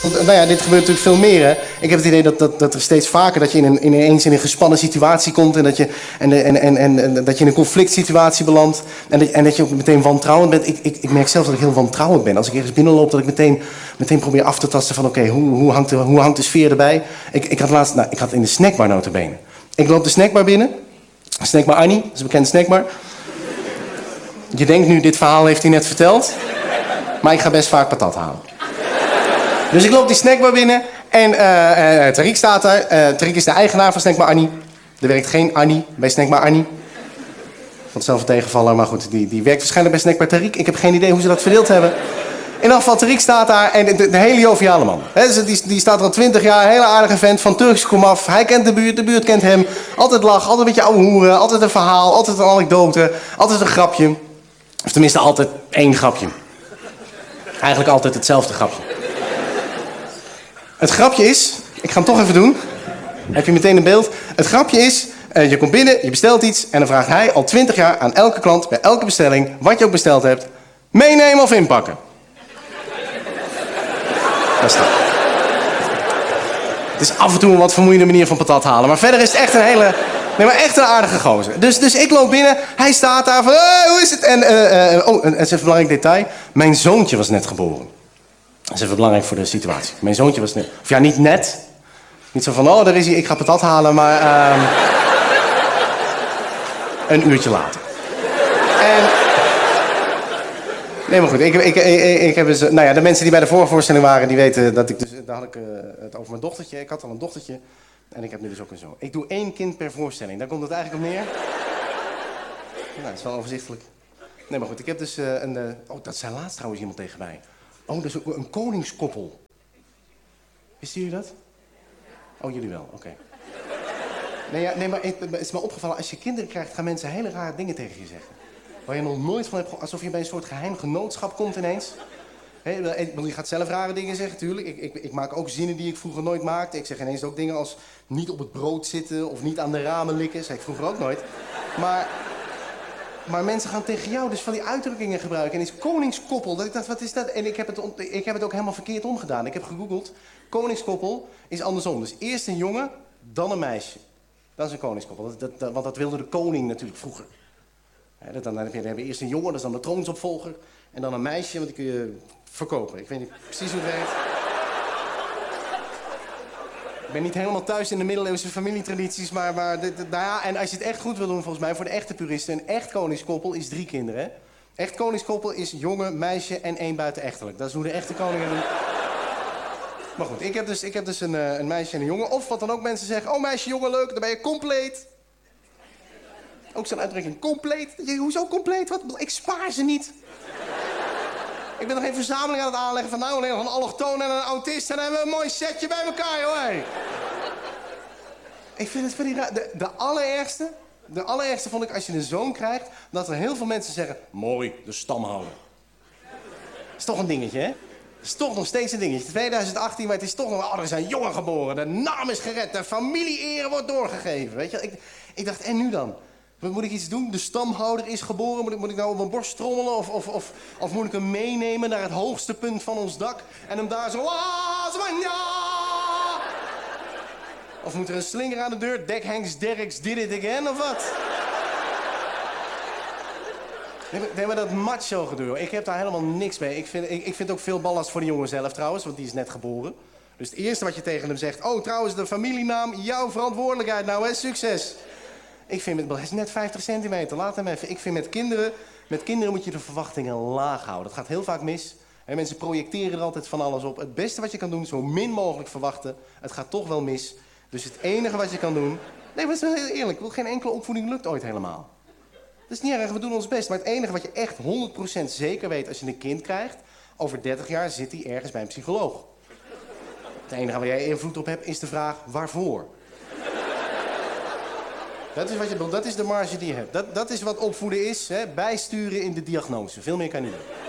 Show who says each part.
Speaker 1: Nou ja, dit gebeurt natuurlijk veel meer, hè. Ik heb het idee dat er steeds vaker dat je ineens in een gespannen situatie komt... en dat je, dat je in een conflict situatie belandt... en dat je ook meteen wantrouwend bent. Ik merk zelf dat ik heel wantrouwend ben. Als ik ergens binnenloop, dat ik meteen probeer af te tasten van... oké, hoe hangt de sfeer erbij? Ik had laatst, ik had in de snackbar nota bene. Ik loop de snackbar binnen. Snackbar Annie, dat is een bekende snackbar. Je denkt nu, dit verhaal heeft hij net verteld... maar ik ga best vaak patat halen. Dus ik loop die snackbar binnen en Tariq staat daar. Tariq is de eigenaar van snackbar Annie. Er werkt geen Annie bij snackbar Annie. Vond zelf een tegenvaller, maar goed, die werkt waarschijnlijk bij snackbar Tariq. Ik heb geen idee hoe ze dat verdeeld hebben. In ieder geval, Tariq staat daar en de hele joviale man. Die staat er al 20 jaar, een hele aardige vent, van Turks komaf. Hij kent de buurt kent hem. Altijd lachen, altijd een beetje ouwe hoeren, altijd een verhaal, altijd een anekdote, altijd een grapje. Of tenminste, altijd één grapje. Eigenlijk altijd hetzelfde grapje. Het grapje is, ik ga hem toch even doen. Heb je meteen een beeld? Het grapje is, je komt binnen, je bestelt iets... en dan vraagt hij al 20 jaar aan elke klant, bij elke bestelling... wat je ook besteld hebt, meenemen of inpakken. Dat is dat. Het is af en toe een wat vermoeiende manier van patat halen... maar verder is het echt echt een aardige gozer. Dus ik loop binnen, hij staat daar van... hoe is het? En het is even een belangrijk detail. Mijn zoontje was net geboren. Dat is even belangrijk voor de situatie. Mijn zoontje was net... Of ja, niet net. Niet zo van, daar is hij, ik ga patat halen, maar... een uurtje later. En... Nee, maar goed, ik heb dus... Nou ja, de mensen die bij de vorige voorstelling waren, die weten dat ik dus... Daar had ik het over mijn dochtertje. Ik had al een dochtertje. En ik heb nu dus ook een zoon. Ik doe 1 kind per voorstelling. Daar komt het eigenlijk op neer. Nou, dat is wel overzichtelijk. Nee, maar goed, ik heb dus een... dat zei laatst trouwens iemand tegen mij. Dat is een koningskoppel. Wisten jullie dat? Oh, jullie wel, oké. Nee, maar het is me opgevallen, als je kinderen krijgt, gaan mensen hele rare dingen tegen je zeggen. Waar je nog nooit van hebt gehoord, alsof je bij een soort geheim genootschap komt ineens. Je gaat zelf rare dingen zeggen, natuurlijk. Ik maak ook zinnen die ik vroeger nooit maakte. Ik zeg ineens ook dingen als niet op het brood zitten of niet aan de ramen likken. Dat zei ik vroeger ook nooit. Maar mensen gaan tegen jou dus van die uitdrukkingen gebruiken. En is koningskoppel. Dat ik dacht, wat is dat? En ik heb het ook helemaal verkeerd omgedaan. Ik heb gegoogeld. Koningskoppel is andersom. Dus eerst een jongen, dan een meisje. Dat is een koningskoppel. Want dat wilde de koning natuurlijk vroeger. Dan heb je eerst een jongen, dat is dan de troonsopvolger. En dan een meisje, want die kun je verkopen. Ik weet niet precies hoe het werkt. Ik ben niet helemaal thuis in de middeleeuwse familietradities, maar en als je het echt goed wil doen, volgens mij, voor de echte puristen, een echt koningskoppel is 3 kinderen, hè? Echt koningskoppel is jongen, meisje en 1 buitenechtelijk. Dat is hoe de echte koningen doen. Maar goed, ik heb dus een meisje en een jongen. Of wat dan ook mensen zeggen, meisje, jongen, leuk, dan ben je compleet. Ook zo'n uitdrukking, compleet. Hoezo compleet? Wat? Ik spaar ze niet. Ik ben nog een verzameling aan het aanleggen van alleen nog een allochtoon en een autist. En dan hebben we een mooi setje bij elkaar, joh. Ik vind het van die raar. De allerergste vond ik als je een zoon krijgt, dat er heel veel mensen zeggen, mooi, de stamhouder. Dat is toch een dingetje, hè? Dat is toch nog steeds een dingetje. 2018, maar het is toch nog, er is een jongen geboren. De naam is gered, de familie-ere wordt doorgegeven. Weet je, ik dacht, en nu dan? Moet ik iets doen? De stamhouder is geboren. Moet ik nou op mijn borst trommelen? Of moet ik hem meenemen naar het hoogste punt van ons dak? En hem daar zo... Of moet er een slinger aan de deur? Deck Hanks Derricks did it again, of wat? Nee, maar dat macho gedoe, ik heb daar helemaal niks mee. Ik vind ook veel ballast voor de jongen zelf trouwens, want die is net geboren. Dus het eerste wat je tegen hem zegt... trouwens, de familienaam, jouw verantwoordelijkheid nou, hè, succes. Ik vind het is net 50 centimeter, laat hem even. Ik vind met kinderen moet je de verwachtingen laag houden. Dat gaat heel vaak mis. En mensen projecteren er altijd van alles op. Het beste wat je kan doen, zo min mogelijk verwachten. Het gaat toch wel mis. Dus het enige wat je kan doen... Nee, maar dat is wel heel eerlijk. Geen enkele opvoeding lukt ooit helemaal. Dat is niet erg, we doen ons best. Maar het enige wat je echt 100% zeker weet als je een kind krijgt... over 30 jaar zit hij ergens bij een psycholoog. Het enige waar jij invloed op hebt is de vraag waarvoor. Dat is wat je bedoelt, dat is de marge die je hebt. Dat is wat opvoeden is, hè? Bijsturen in de diagnose. Veel meer kan je niet doen.